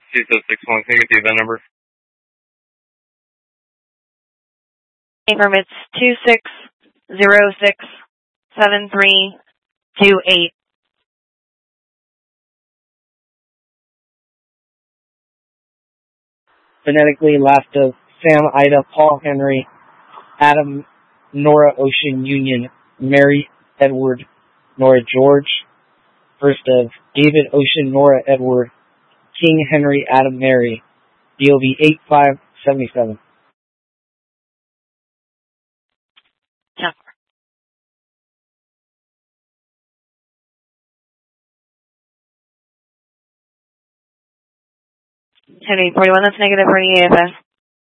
C61. Can I get the event number? Affirm, it's 26067328. Phonetically, last of Sam, Ida, Paul, Henry, Adam, Nora, Ocean, Union, Mary, Edward, Nora, George. First of David, Ocean, Nora, Edward, King, Henry, Adam, Mary. DOB 8577. Yeah. 1041, that's negative for any AFS.